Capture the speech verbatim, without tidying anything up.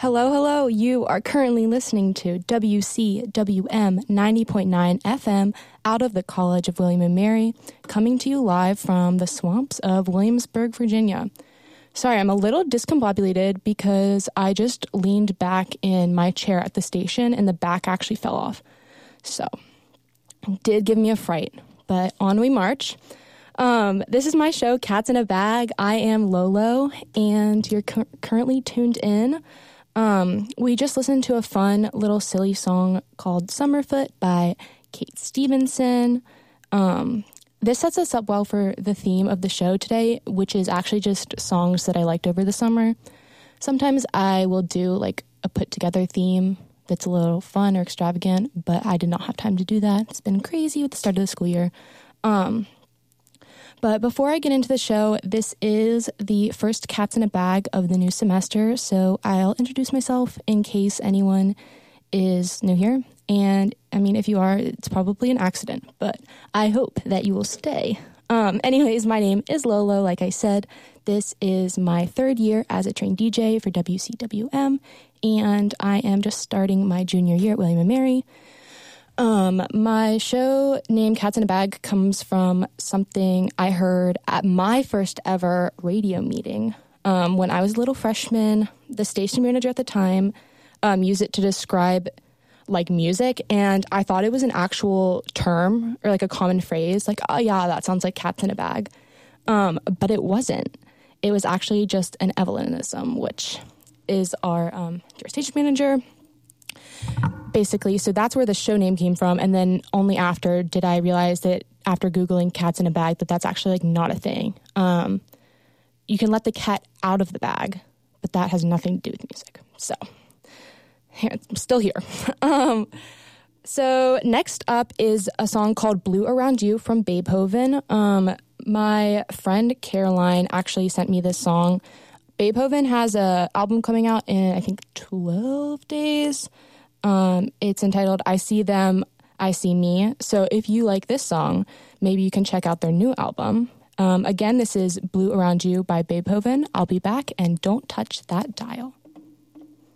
Hello, hello. You are currently listening to W C W M ninety point nine F M out of the College of William and Mary, coming to you live from the swamps of Williamsburg, Virginia. Sorry, I'm a little discombobulated because I just leaned back in my chair at the station and the back actually fell off. So, it did give me a fright, but on we march. Um, this is my show, Cats in a Bag. I am Lolo, and you're cu- currently tuned in. Um, we just listened to a fun little silly song called Summerfoot by Kate Stevenson. Um, this sets us up well for the theme of the show today, which is actually just songs that I liked over the summer. Sometimes I will do like a put together theme that's a little fun or extravagant, but I did not have time to do that. It's been crazy with the start of the school year. Um, But before I get into the show, this is the first Cats in a Bag of the new semester, so I'll introduce myself in case anyone is new here. And, I mean, if you are, it's probably an accident, but I hope that you will stay. Um, anyways, my name is Lolo, like I said. This is my third year as a trained D J for W C W M, and I am just starting my junior year at William and Mary. Um, my show named Cats in a Bag comes from something I heard at my first ever radio meeting. Um, when I was a little freshman, the station manager at the time um, used it to describe like music, and I thought it was an actual term or like a common phrase, like, oh yeah, that sounds like Cats in a Bag. Um, but it wasn't. It was actually just an Evelyn-ism, which is our um, dear station manager. Basically, so that's where the show name came from, and then only after did I realize that after Googling Cats in a Bag that that's actually like not a thing. Um, you can let the cat out of the bag, but that has nothing to do with music. So, here, I'm still here. um, so next up is a song called Blue Around You from Beethoven. Um, my friend Caroline actually sent me this song. Beethoven has a album coming out in, I think, twelve days. Um, it's entitled I See Them, I See Me. So if you like this song, maybe you can check out their new album. Um, again, this is Blue Around You by Beethoven. I'll be back, and don't touch that dial.